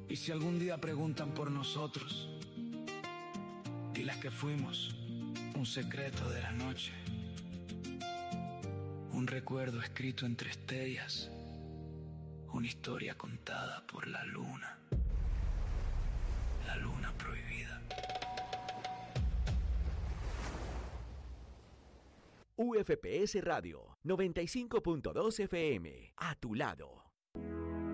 Y si algún día preguntan por nosotros, diles que fuimos un secreto de la noche, un recuerdo escrito entre estrellas, una historia contada por la luna prohibida. UFPS Radio 95.2 FM, a tu lado.